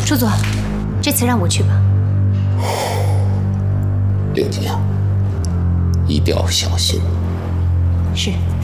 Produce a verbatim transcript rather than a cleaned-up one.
楚总，这次让我去吧。 令姐，一定要小心。 是。